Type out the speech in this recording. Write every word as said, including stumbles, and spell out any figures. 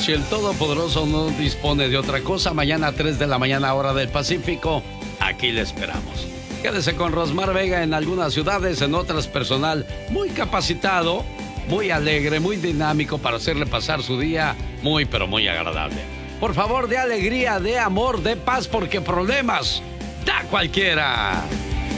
Si el Todopoderoso no dispone de otra cosa, mañana a tres de la mañana, hora del Pacífico, aquí le esperamos. Quédese con Rosmar Vega en algunas ciudades, en otras personal muy capacitado, muy alegre, muy dinámico para hacerle pasar su día muy, pero muy agradable. Por favor, de alegría, de amor, de paz, porque problemas da cualquiera.